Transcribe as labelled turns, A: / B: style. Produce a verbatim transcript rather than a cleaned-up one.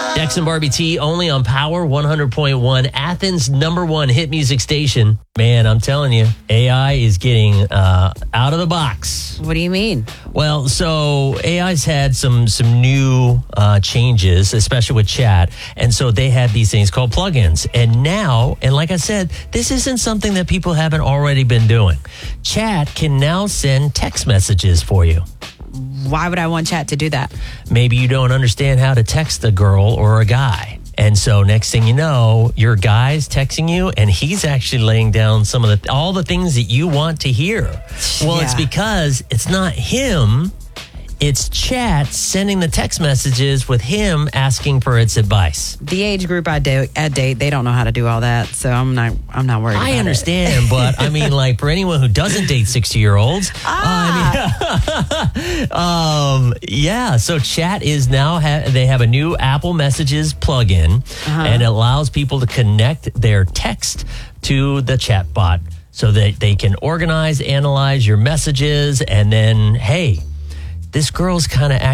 A: Dex and Barbie T only on Power one hundred point one, Athens' number one hit music station. Man, I'm telling you, A I is getting uh, out of the box.
B: What do you mean?
A: Well, so A I's had some some new uh, changes, especially with chat. And so they had these things called plugins. And now, and like I said, this isn't something that people haven't already been doing. Chat can now send text messages for you.
B: Why would I want chat to do that?
A: Maybe you don't understand how to text a girl or a guy. And so next thing you know, your guy's texting you and he's actually laying down some of the all the things that you want to hear. Well,
B: Yeah.
A: it's because it's not him. It's chat sending the text messages with him asking for its advice.
B: The age group I date, I date, they don't know how to do all that, so I'm not. I'm not worried.
A: I
B: about
A: understand,
B: it.
A: but I mean, like for anyone who doesn't date sixty-year-olds,
B: Ah.
A: I mean, um, yeah. So chat is now ha- they have a new Apple Messages plugin,
B: Uh-huh.
A: and it allows people to connect their text to the chat bot so that they can organize, analyze your messages, and then hey, this girl's kind of